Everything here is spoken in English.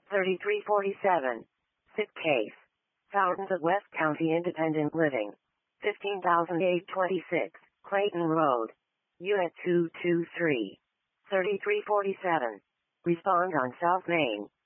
3347. Sick case. Fountains of West County Independent Living. 15,826, Clayton Road. Unit 223. 3347. Respond on South Main.